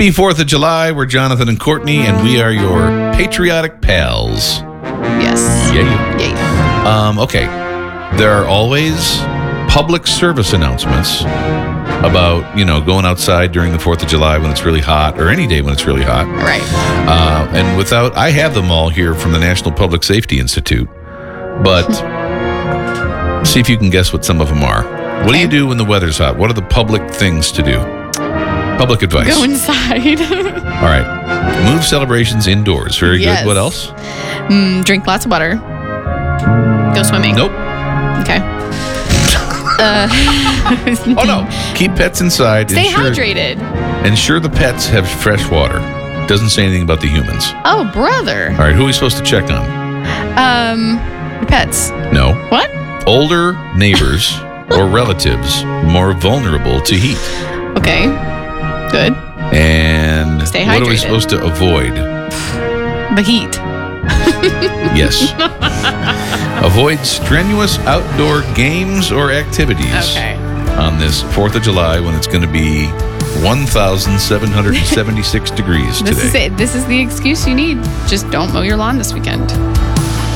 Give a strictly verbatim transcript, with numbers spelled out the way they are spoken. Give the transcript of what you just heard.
Happy fourth of July. We're Jonathan and Courtney, and we are your patriotic pals. Yes. Yeah. Yeah. Um, okay. There are always public service announcements about, you know, going outside during the fourth of July when it's really hot, or any day when it's really hot. Right. Uh, and without, I have them all here from the National Public Safety Institute, but see if you can guess what some of them are. What Okay. do you do when the weather's hot? What are the public things to do? Public advice. Go inside. All right. Move celebrations indoors. Very Yes. good. What else? mm, drink lots of water. Go swimming. Nope. Okay. Uh, Oh, no. Keep pets inside. Stay ensure, hydrated. Ensure the pets have fresh water. Doesn't say anything about the humans. Oh, brother. All right. Who are we supposed to check on? Um, your pets. No. What? Older neighbors or relatives more vulnerable to heat. Okay. Good. And Stay what are we hydrated. supposed to avoid? The heat. Yes. Avoid strenuous outdoor games or activities Okay. on this fourth of July when it's going to be one thousand seven hundred seventy-six degrees This today. is it. This is the excuse you need. Just don't mow your lawn this weekend.